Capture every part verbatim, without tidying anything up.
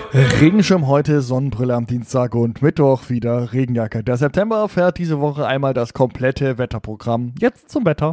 Regenschirm heute, Sonnenbrille am Dienstag und Mittwoch wieder Regenjacke. Der September fährt diese Woche einmal das komplette Wetterprogramm. Jetzt zum Wetter.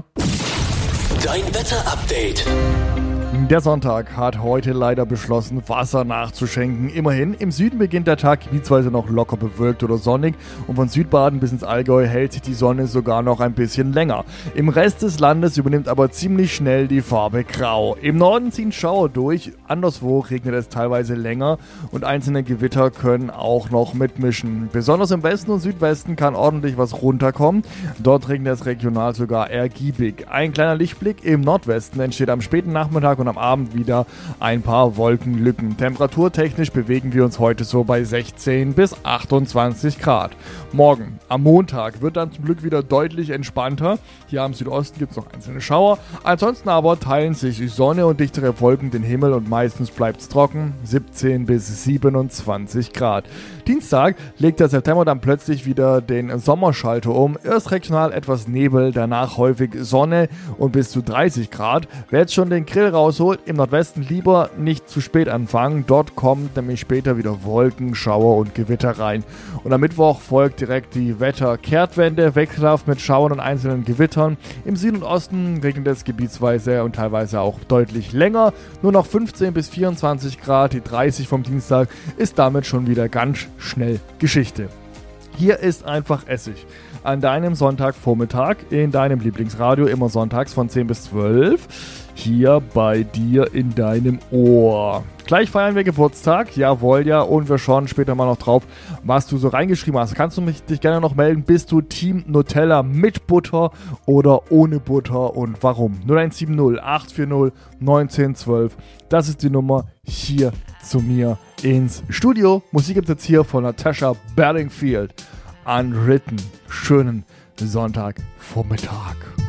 Dein Wetter-Update. Der Sonntag hat heute leider beschlossen, Wasser nachzuschenken. Immerhin, im Süden beginnt der Tag gebietsweise noch locker bewölkt oder sonnig und von Südbaden bis ins Allgäu hält sich die Sonne sogar noch ein bisschen länger. Im Rest des Landes übernimmt aber ziemlich schnell die Farbe Grau. Im Norden ziehen Schauer durch, anderswo regnet es teilweise länger und einzelne Gewitter können auch noch mitmischen. Besonders im Westen und Südwesten kann ordentlich was runterkommen. Dort regnet es regional sogar ergiebig. Ein kleiner Lichtblick: im Nordwesten entsteht am späten Nachmittag und am Abend wieder ein paar Wolkenlücken. Temperaturtechnisch bewegen wir uns heute so bei sechzehn bis achtundzwanzig Grad. Morgen, am Montag, wird dann zum Glück wieder deutlich entspannter. Hier am Südosten gibt es noch einzelne Schauer. Ansonsten aber teilen sich die Sonne und dichtere Wolken den Himmel und meistens bleibt es trocken. siebzehn bis siebenundzwanzig Grad. Dienstag legt der September dann plötzlich wieder den Sommerschalter um. Erst regional etwas Nebel, danach häufig Sonne und bis zu dreißig Grad. Wer jetzt schon den Grill rausholt, im Nordwesten lieber nicht zu spät anfangen. Dort kommen nämlich später wieder Wolken, Schauer und Gewitter rein. Und am Mittwoch folgt direkt die Wetterkehrtwende, wechselhaft mit Schauern und einzelnen Gewittern. Im Süden und Osten regnet es gebietsweise und teilweise auch deutlich länger. Nur noch fünfzehn bis vierundzwanzig Grad, die dreißig vom Dienstag ist damit schon wieder ganz schnell Geschichte. Hier ist einfach Essig. An deinem Sonntagvormittag in deinem Lieblingsradio, immer sonntags von zehn bis zwölf. Hier bei dir in deinem Ohr. Gleich feiern wir Geburtstag, jawohl, ja, und wir schauen später mal noch drauf, was du so reingeschrieben hast. Kannst du mich, dich gerne noch melden, bist du Team Nutella mit Butter oder ohne Butter und warum? null eins sieben null acht vier null neun eins eins eins zwei, das ist die Nummer hier zu mir ins Studio. Musik gibt es jetzt hier von Natasha Bedingfield. Unwritten. Schönen Sonntagvormittag.